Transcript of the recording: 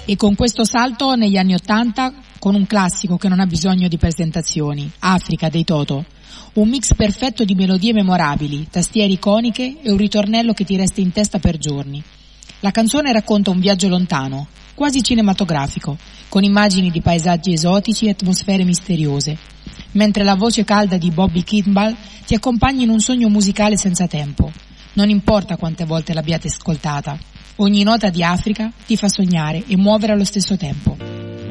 E con questo salto negli anni '80 con un classico che non ha bisogno di presentazioni, Africa dei Toto. Un mix perfetto di melodie memorabili, tastiere iconiche e un ritornello che ti resta in testa per giorni. La canzone racconta un viaggio lontano, quasi cinematografico, con immagini di paesaggi esotici e atmosfere misteriose, mentre la voce calda di Bobby Kimball ti accompagna in un sogno musicale senza tempo. Non importa quante volte l'abbiate ascoltata, ogni nota di Africa ti fa sognare e muovere allo stesso tempo.